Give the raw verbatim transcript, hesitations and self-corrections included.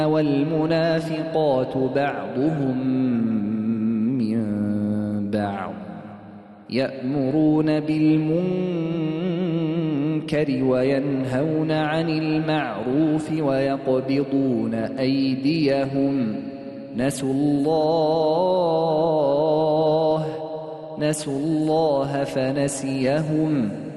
والمنافقات بعضهم من بعض يأمرون بالمنكر وينهون عن المعروف ويقبضون أيديهم نسوا الله نسوا الله فنسيهم